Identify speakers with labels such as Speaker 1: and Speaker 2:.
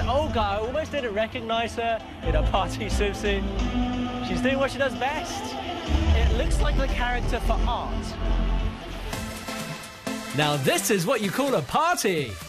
Speaker 1: Olga, I almost didn't recognize her in a party swimsuit. She's doing what she does best. It looks like the character for art. Now this is what you call a party.